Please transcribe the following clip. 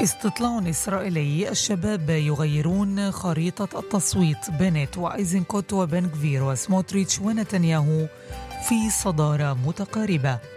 استطلاع إسرائيلي: الشباب يغيرون خريطة التصويت. بنت وأيزنكوت وبنغفير وسموتريتش ونتنياهو في صدارة متقاربة.